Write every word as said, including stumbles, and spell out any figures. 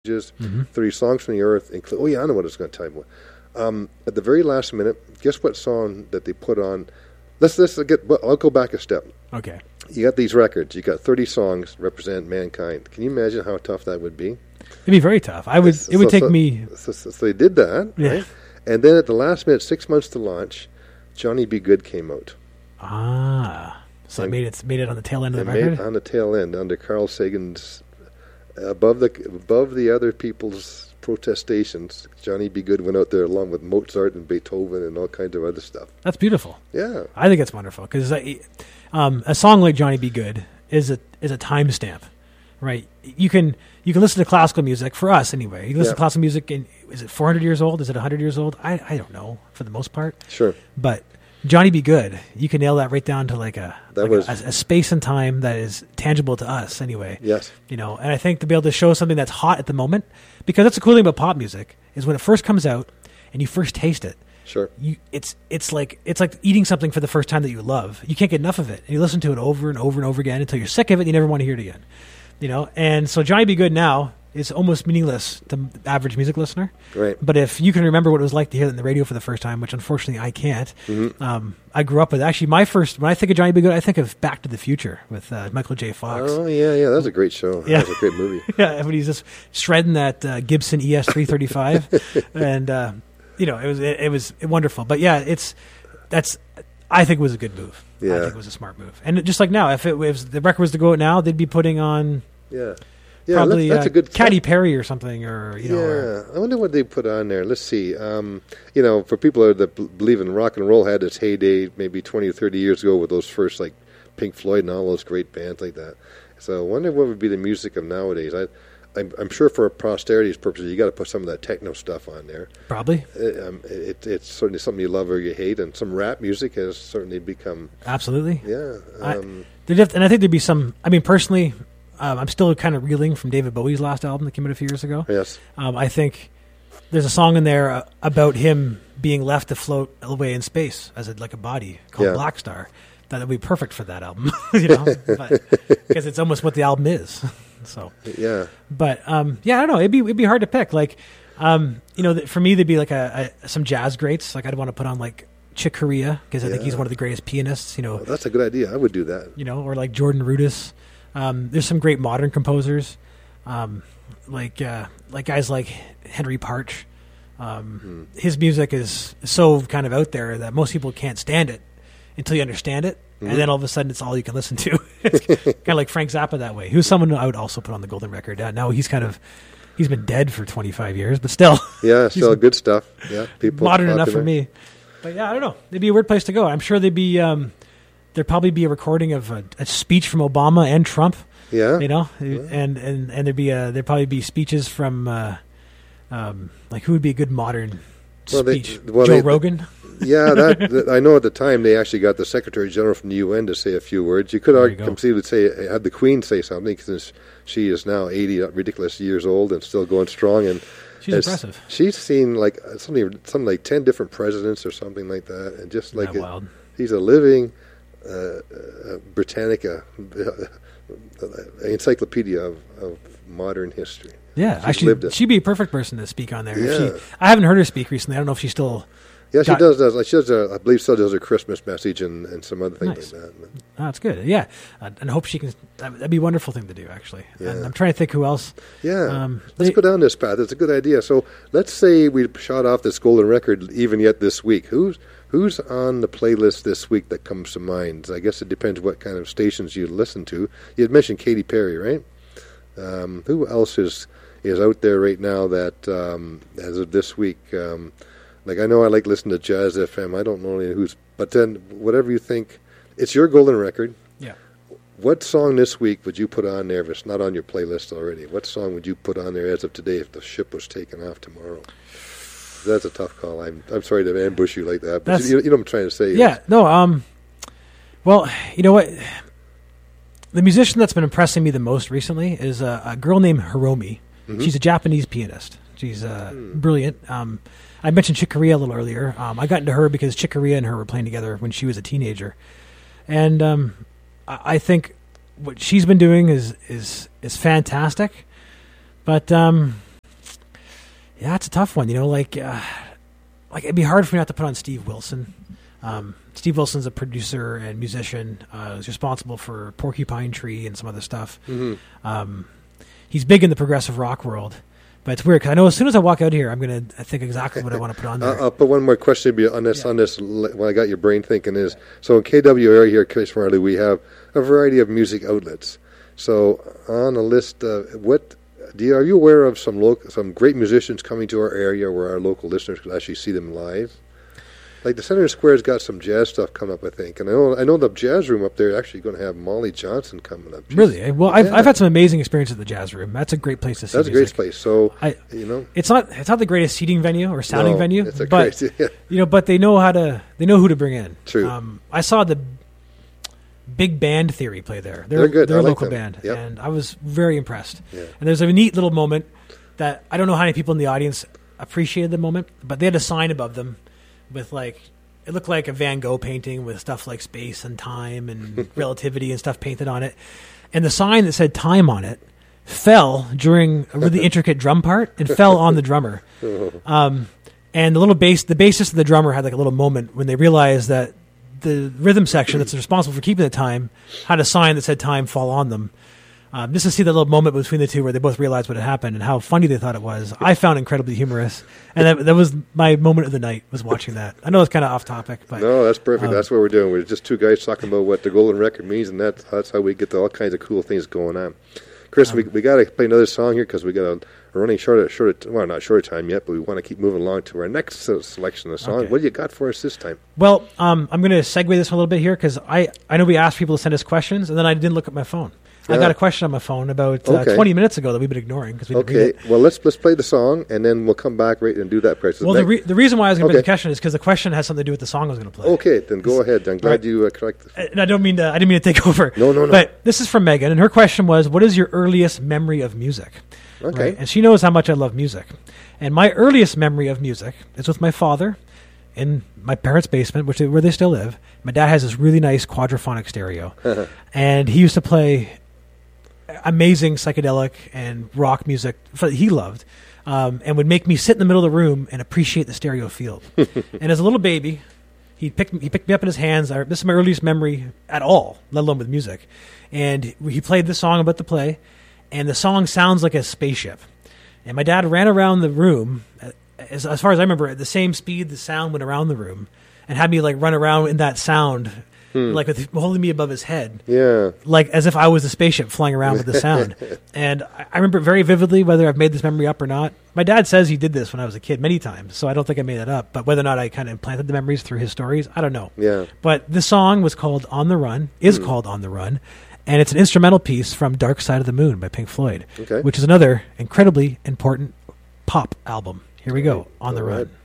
mm-hmm. thirty songs from the earth. Inclu- oh yeah, I know what it's going to tell you. Um, at the very last minute, guess what song that they put on? Let's let's get. Well, I'll go back a step. Okay. You got these records. You got thirty songs represent mankind. Can you imagine how tough that would be? It'd be very tough. I would. So, it would take so, me. So, so, so they did that, yeah. right? And then at the last minute, six months to launch, Johnny B. Good came out. Ah, so and, it made it made it on the tail end of the made record. On the tail end, under Carl Sagan's, above the above the other people's protestations, Johnny B. Good went out there along with Mozart and Beethoven and all kinds of other stuff. That's beautiful. Yeah, I think it's wonderful because um, a song like Johnny B. Good is a is a timestamp, right? You can you can listen to classical music for us anyway. You can listen yeah. to classical music, and is it four hundred years old? Is it one hundred years old? I I don't know for the most part. Sure, but Johnny B. Good, you can nail that right down to like a that like was a, a space and time that is tangible to us anyway. Yes, you know, and I think to be able to show something that's hot at the moment, because that's the cool thing about pop music is when it first comes out and you first taste it. Sure, you it's it's like it's like eating something for the first time that you love. You can't get enough of it, and you listen to it over and over and over again until you're sick of it. And you never want to hear it again. You know, and so Johnny B. Good now is almost meaningless to the average music listener. Right. But if you can remember what it was like to hear it in the radio for the first time, which unfortunately I can't, mm-hmm. um, I grew up with actually my first, when I think of Johnny B. Good, I think of Back to the Future with uh, Michael J. Fox. Oh, yeah, yeah. That was a great show. Yeah. That was a great movie. Yeah, when he's just shredding that uh, Gibson E S three thirty-five. and, uh, you know, it was it, it was wonderful. But yeah, it's, that's, I think it was a good move. Yeah. I think it was a smart move. And just like now, if, it, if the record was to go out now, they'd be putting on... Yeah. Yeah, probably that's, that's uh, a good Katy Perry or something, or you know. Yeah, or, I wonder what they put on there. Let's see. Um, you know, for people that believe in rock and roll, had its heyday maybe twenty or thirty years ago with those first like Pink Floyd and all those great bands like that. So I wonder what would be the music of nowadays. I, I'm, I'm sure for posterity's purposes, you got to put some of that techno stuff on there. Probably. It, um, it, it's certainly something you love or you hate, and some rap music has certainly become. Absolutely. Yeah. Um, I, have, and I think there'd be some. I mean, personally. Um, I'm still kind of reeling from David Bowie's last album that came out a few years ago. Yes. Um, I think there's a song in there uh, about him being left to float away in space as a, like a body called yeah. Black Star. That would be perfect for that album, you know, because it's almost what the album is. So yeah. But um, yeah, I don't know. It'd be it'd be hard to pick. Like, um, you know, for me, there'd be like a, a some jazz greats. Like I'd want to put on like Chick Corea because I yeah. think he's one of the greatest pianists. You know, oh, that's a good idea. I would do that. You know, or like Jordan Rudess. Um, there's some great modern composers, um, like uh, like guys like Henry Partch. Um, mm. His music is so kind of out there that most people can't stand it until you understand it, mm-hmm. and then all of a sudden it's all you can listen to. It's kind of like Frank Zappa that way. He was someone I would also put on the golden record. Uh, now he's kind of he's been dead for twenty-five years, but still, yeah, still good stuff. Yeah, people modern enough for me. But yeah, I don't know. It'd be a weird place to go. I'm sure they'd be. Um, There'd probably be a recording of a, a speech from Obama and Trump. Yeah, you know, yeah. and, and and there'd be a, there'd probably be speeches from, uh, um, like who would be a good modern well, speech? They, well, Joe they, Rogan. Yeah, that, that I know. At the time, they actually got the Secretary General from the U N to say a few words. You could there you conceivably say had the Queen say something because she is now eighty ridiculous years old and still going strong. And she's impressive. She's seen like something something like ten different presidents or something like that, and just like it, wild. He's a living. Uh, uh, Britannica uh, encyclopedia of, of modern history. Yeah, she's actually, she'd be a perfect person to speak on there. Yeah. She, I haven't heard her speak recently. I don't know if she's still. Yeah, she does. does she does. A, I believe still does her Christmas message and, and some other things nice. like that. Oh, that's good. Yeah, uh, and I hope she can. That'd be a wonderful thing to do, actually. Yeah. And I'm trying to think who else. Yeah, um, let's they, go down this path. It's a good idea. So let's say we shot off this golden record even yet this week. Who's Who's on the playlist this week that comes to mind? I guess it depends what kind of stations you listen to. You had mentioned Katy Perry, right? Um, who else is is out there right now that, um, as of this week, um, like I know I like listening to Jazz F M. I don't know any who's, but then whatever you think, it's your golden record. Yeah. What song this week would you put on there if it's not on your playlist already? What song would you put on there as of today if the ship was taken off tomorrow? That's a tough call. I'm I'm sorry to ambush you like that, but you, you know what I'm trying to say. Yeah, no. Um, well, you know what? The musician that's been impressing me the most recently is a, a girl named Hiromi. Mm-hmm. She's a Japanese pianist. She's uh, hmm. brilliant. Um, I mentioned Chick Corea a little earlier. Um, I got into her because Chick Corea and her were playing together when she was a teenager, and um, I, I think what she's been doing is is is fantastic. But um, Yeah, it's a tough one. You know, like, uh, like it'd be hard for me not to put on Steve Wilson. Um, Steve Wilson's a producer and musician. Uh, he's responsible for Porcupine Tree and some other stuff. Mm-hmm. Um, he's big in the progressive rock world. But it's weird because I know as soon as I walk out here, I'm going to think exactly what I want to put on there. I'll put one more question on this. Yeah. On this, when I got your brain thinking is so in K W area here, Chris Marley, we have a variety of music outlets. So on the list, uh, what do you, are you aware of some local, some great musicians coming to our area where our local listeners could actually see them live? Like the Center Square's got some jazz stuff coming up, I think, and I know I know the jazz room up there is actually going to have Molly Johnson coming up. She's, really? Well, I've yeah. I've had some amazing experience at the jazz room. That's a great place to see. That's music. a great place. So I, you know, it's not it's not the greatest seating venue or sounding no, venue, it's a but great, yeah. you know, but they know how to they know who to bring in. True. Um, I saw the Big Band Theory play there. They're, they're good. They're I a like local them. band, yep. and I was very impressed. Yeah. And there's a neat little moment that I don't know how many people in the audience appreciated the moment, but they had a sign above them with like. It looked like a Van Gogh painting with stuff like space and time and relativity and stuff painted on it. And the sign that said time on it fell during a really intricate drum part and fell on the drummer. Um, and the little bass, the bassist and the drummer had like a little moment when they realized that the rhythm section that's responsible for keeping the time had a sign that said time fall on them. Um, just to see that little moment between the two where they both realized what had happened and how funny they thought it was, I found incredibly humorous. And that, that was my moment of the night, was watching that. I know it's kind of off topic. But no, that's perfect. Um, that's what we're doing. We're just two guys talking about what the golden record means, and that's, that's how we get to all kinds of cool things going on. Chris, um, we we got to play another song here because we got a, we're running short of, short of, well, not short of time yet, but we want to keep moving along to our next selection of the song. Okay. What do you got for us this time? Well, um, I'm going to segue this a little bit here because I, I know we asked people to send us questions, and then I didn't look at my phone. I got a question on my phone about uh, okay. twenty minutes ago that we've been ignoring because we didn't okay. read it. Well, let's let's play the song and then we'll come back right and do that. Price. Well, the, re- the reason why I was going to okay. make the question is because the question has something to do with the song I was going to play. Okay, then go ahead. I'm glad right. you uh, correct. And I don't mean to. I didn't mean to take over. No, no, no. But this is from Megan, and her question was, "What is your earliest memory of music?" Okay. Right? And she knows how much I love music, and my earliest memory of music is with my father in my parents' basement, which where they still live. My dad has this really nice quadraphonic stereo, and he used to play amazing psychedelic and rock music he loved, um, and would make me sit in the middle of the room and appreciate the stereo field. And as a little baby, he picked he picked me up in his hands. I, this is my earliest memory at all, let alone with music. And he played the song about to play, and the song sounds like a spaceship. And my dad ran around the room, as, as far as I remember, at the same speed the sound went around the room, and had me like run around in that sound. Hmm. Like with holding me above his head, yeah, like as if I was the spaceship flying around with the sound. And I, I remember very vividly, whether I've made this memory up or not. My dad says he did this when I was a kid many times, so I don't think I made that up. But whether or not I kind of implanted the memories through his stories, I don't know. Yeah. But the song was called "On the Run," is hmm. called "On the Run," and it's an instrumental piece from "Dark Side of the Moon" by Pink Floyd, okay. which is another incredibly important pop album. Here we go, "On the Run."